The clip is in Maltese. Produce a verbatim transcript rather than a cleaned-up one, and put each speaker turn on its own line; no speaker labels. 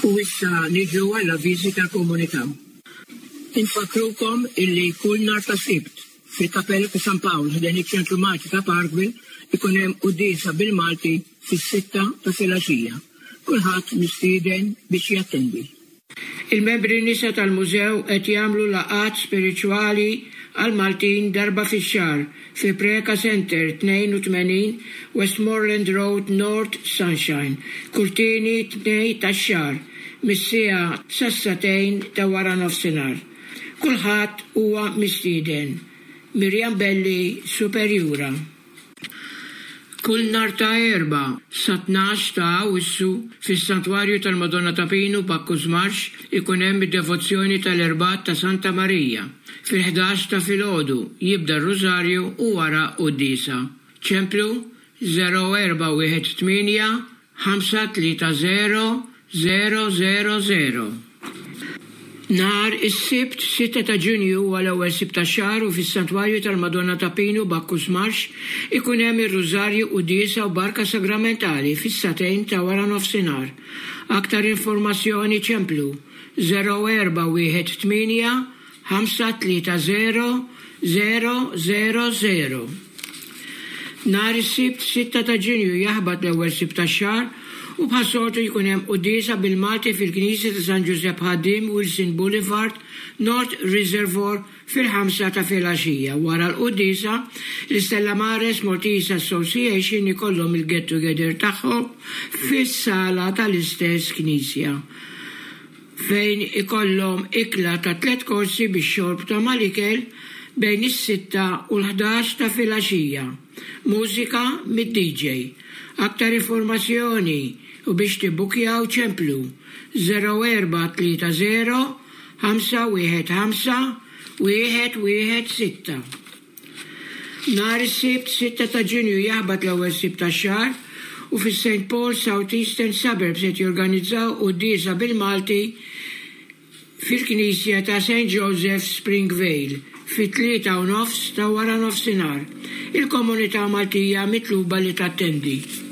U issa niġu għalla viżita komunità. Infakrukom illi kull nar ta' Sibt fil-Kapella ta' San Paolo ħden iċ-Ċentru Malti ta' Parkville ikun hemm qudiesa bil-Malti fis-sitta ta' filgħaxija. Kulħadd mistieden biex jattendi.
Il-membri nisa tal-mużew qed jagħmlu laqgħat spiriċwali għal Maltin darba fix-xahar fi Preka Center tnejn u tmenin Westmoreland Road North Sunshine, kurtini tnej tax-xahar mis-siegħa sassatejn ta' wara nofsinhar. Kulħadd huwa mistieden. Mirjam Belli, Superjura. Kull nar ta' erba sa tnax ta' Awwissu fis-Santwarju tal-Madonna ta' Pinu Bakkus Marx ikun hemm id-devozzjoni tal-Erbat ta' Santa Marija. Fil-ħdax ta' filgħodu jibda r-Rużarju u wara qudiesa. Ċemplu zero erba' wieħed tmien ħamsa tlieta zero zero zero zero. Nar is-Sibt sitta ta' Ġunju għal ewwel Sibt tax-xahar u fis-Santwarju tal-Madonna ta' Pinu Bakkus Marx ikun hemm ir-Rużarju qudiesa u barka sagramentali fis-satejn ta' wara nofsinhar. Aktar informazzjoni ċemplu zero erba' wieħed tmien ħamsa tlieta zero zero zero zero. Nar is-Sibt sitta ta' Ġunju jaħbad l-ewwel Sibt tax-xahar u bħas-soltu jkun hemm qudiesa bil-Malti fil-Knisja ta' San Giuseppe Ħaddim Wilson Boulevard, North Reservoir fil-ħamsa ta' filgħaxija. Wara l-qudiesa, l-Stella Maris Maltese Association ikollhom il-get together tagħhom fis-sala tal-istess Knisja, fejn ikollhom ikla ta' tliet korsi bix-xorb ta' mal-ikel bejn is-sitta u l-ħdax ta' filgħaxija. Mużika mid-D J. Aktar informazzjoni u biex tibbukjaw ċemplu zero erba' tlieta zero ħamsa wieħed ħamsa wieħed wieħed sitta. Nar is-Sibt sitta ta' Ġunju jaħbad l-ewwel Sibt tax-xahar u fis-Saint Paul South Eastern Suburbs qed jorganizzaw qudiesa bil-Malti fil-Knisja ta' Saint Joseph Springvale fit-tlieta u nofs ta' wara nofsinhar. Il-komunità Maltija mitluba li tattendi.